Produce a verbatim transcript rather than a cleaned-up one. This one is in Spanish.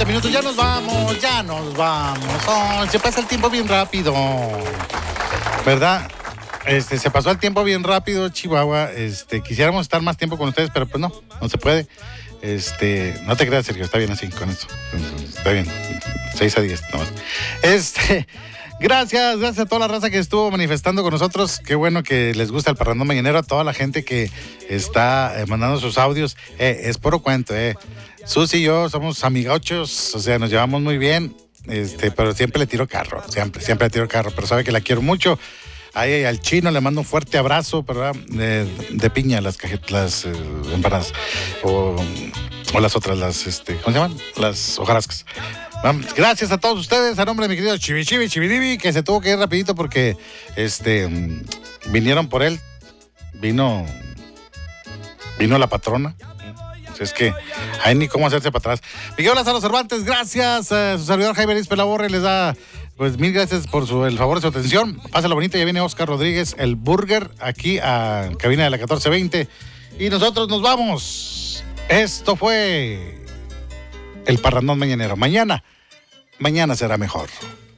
treinta minutos. Ya nos vamos, ya nos vamos. Oh, se pasa el tiempo bien rápido. ¿Verdad? Este, se pasó el tiempo bien rápido, Chihuahua. Este, quisiéramos estar más tiempo con ustedes, pero pues no, no se puede. Este, no te creas, Sergio, está bien así con eso. Está bien. seis a diez, nomás. Este, gracias, gracias a toda la raza que estuvo manifestando con nosotros. Qué bueno que les gusta el Parrandón Mañanero. A toda la gente que está eh, mandando sus audios. Eh, es puro cuento, eh. Susi y yo somos amigochos, o sea, nos llevamos muy bien. Este, pero siempre le tiro carro, siempre, siempre le tiro carro, pero sabe que la quiero mucho. Ahí al chino le mando un fuerte abrazo, ¿verdad? De, de piña, las cajetas, las eh, empanadas. O, o las otras, las, este, ¿cómo se llaman? Las hojarascas. Gracias a todos ustedes, a nombre de mi querido Chivi Chivi Chividivi, que se tuvo que ir rapidito porque este vinieron por él. Vino, vino la patrona. Es que hay ni cómo hacerse para atrás. Miguel Lázaro Cervantes, gracias. Uh, su servidor Jaime Luis Pelaborre les da pues mil gracias por su, el favor de su atención. Pásalo bonito, ya viene Oscar Rodríguez, el Burger, aquí a cabina de la catorce veinte. Y nosotros nos vamos. Esto fue el Parrandón Mañanero. Mañana, mañana será mejor.